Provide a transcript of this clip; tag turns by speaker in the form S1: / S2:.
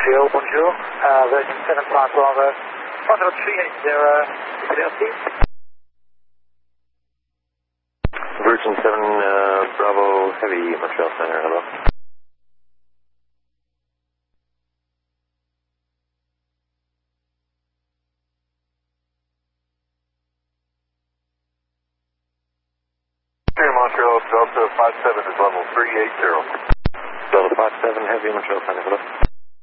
S1: Montreal, bonjour. Virgin 7 Park Bravo, Foxtrot 380, Fidelity.
S2: Virgin 7 Bravo Heavy, Montreal Center, hello.
S3: Montreal, Delta 57 is level 380.
S2: Delta 57 Heavy, Montreal Center, hello.